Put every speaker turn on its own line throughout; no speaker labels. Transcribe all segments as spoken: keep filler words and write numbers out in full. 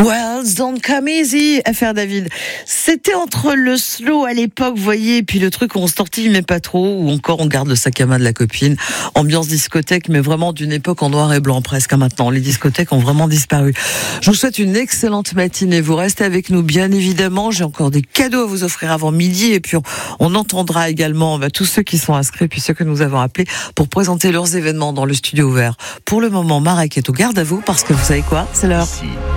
World's Don't Come Easy, F R David. C'était entre le slow à l'époque, vous voyez, et puis le truc où on se tortille mais pas trop, ou encore on garde le sac à main de la copine. Ambiance discothèque, mais vraiment d'une époque en noir et blanc presque hein, maintenant. Les discothèques ont vraiment disparu. Je vous souhaite une excellente matinée. Vous restez avec nous, bien évidemment. J'ai encore des cadeaux à vous offrir avant midi, et puis on, on entendra également bah, tous ceux qui sont inscrits, puis ceux que nous avons appelés pour présenter leurs événements dans le studio ouvert. Pour le moment, Marek est au garde à vous, parce que vous savez quoi, c'est l'heure.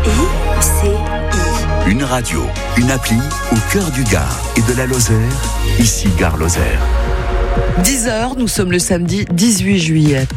Une radio, une appli au cœur du Gard et de la Lozère, ici Gare Lozère.
dix heures, nous sommes le samedi dix-huit juillet.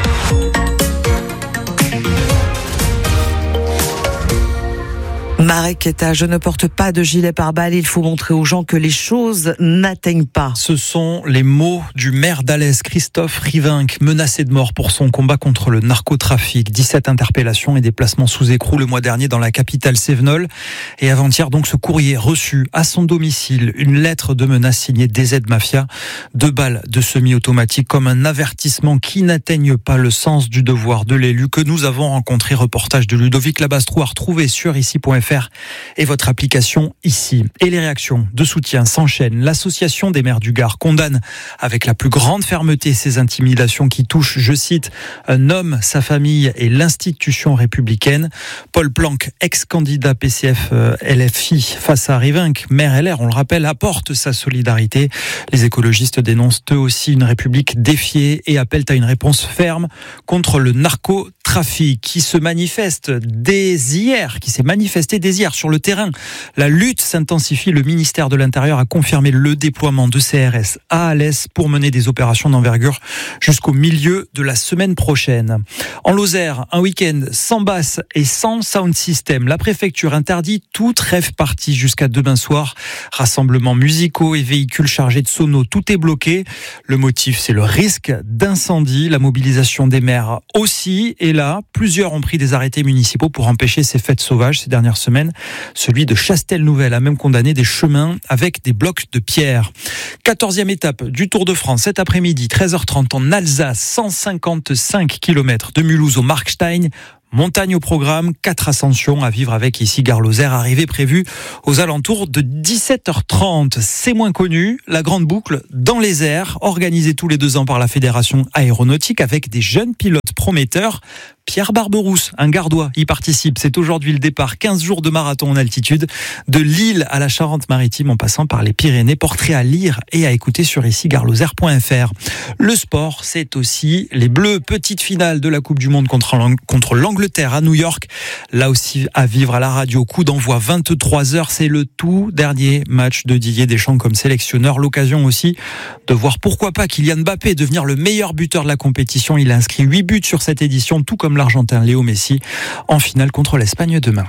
Marek est à « Je ne porte pas de gilet pare-balles, il faut montrer aux gens que les choses n'atteignent pas ».
Ce sont les mots du maire d'Alès, Christophe Rivinck, menacé de mort pour son combat contre le narcotrafic. dix-sept interpellations et déplacements sous écrou le mois dernier dans la capitale Cévenol. Et avant-hier, donc, ce courrier reçu à son domicile, une lettre de menace signée D Z Mafia, deux balles de semi-automatique comme un avertissement qui n'atteigne pas le sens du devoir de l'élu que nous avons rencontré. Reportage de Ludovic Labastrou à retrouver sur ici point f r et votre application ici. Et les réactions de soutien s'enchaînent. L'association des maires du Gard condamne avec la plus grande fermeté ces intimidations qui touchent, je cite, un homme, sa famille et l'institution républicaine. Paul Planck, ex-candidat P C F L F I face à Rivinck, maire L R, on le rappelle, apporte sa solidarité. Les écologistes dénoncent eux aussi une république défiée et appellent à une réponse ferme contre le narcotrafic qui se manifeste dès hier, qui s'est manifesté dès hier sur le terrain. La lutte s'intensifie. Le ministère de l'Intérieur a confirmé le déploiement de C R S à Alès pour mener des opérations d'envergure jusqu'au milieu de la semaine prochaine. En Lozère, un week-end sans basse et sans sound system. La préfecture interdit toute rave party jusqu'à demain soir. Rassemblements musicaux et véhicules chargés de sonos, tout est bloqué. Le motif, c'est le risque d'incendie. La mobilisation des maires aussi. Et là, plusieurs ont pris des arrêtés municipaux pour empêcher ces fêtes sauvages ces dernières semaines. Celui de Chastel-Nouvelle a même condamné des chemins avec des blocs de pierre. quatorzième étape du Tour de France cet après-midi, treize heures trente en Alsace, cent cinquante-cinq kilomètres de Mulhouse au Markstein. Montagne au programme, quatre ascensions à vivre avec ici Gare Lozère, arrivée prévue aux alentours de dix-sept heures trente. C'est moins connu, la grande boucle dans les airs, organisée tous les deux ans par la Fédération aéronautique avec des jeunes pilotes prometteurs. Pierre Barberousse, un Gardois, y participe. C'est aujourd'hui le départ, quinze jours de marathon en altitude, de Lille à la Charente-Maritime en passant par les Pyrénées. Portrait à lire et à écouter sur ici gare lozère point f r. Le sport, c'est aussi les Bleus. Petite finale de la Coupe du Monde contre, contre l'Angleterre à New York. Là aussi à vivre à la radio. Coup d'envoi vingt-trois heures. C'est le tout dernier match de Didier Deschamps comme sélectionneur. L'occasion aussi de voir pourquoi pas Kylian Mbappé devenir le meilleur buteur de la compétition. Il a inscrit huit buts sur cette édition, tout comme l'Argentin Léo Messi en finale contre l'Espagne demain.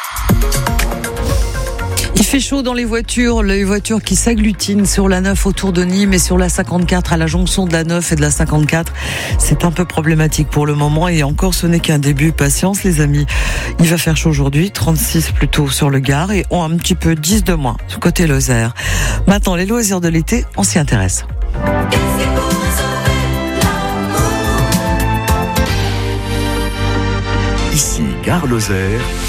Il fait chaud dans les voitures, les voitures qui s'agglutinent sur la neuf autour de Nîmes et sur la cinquante-quatre à la jonction de la neuf et de la cinquante-quatre. C'est un peu problématique pour le moment et encore ce n'est qu'un début. Patience les amis. Il va faire chaud aujourd'hui, trente-six plutôt sur le Gard et on a un petit peu dix de moins du côté Lozère. Maintenant les loisirs de l'été, on s'y intéresse.
Ici Gare Lozère,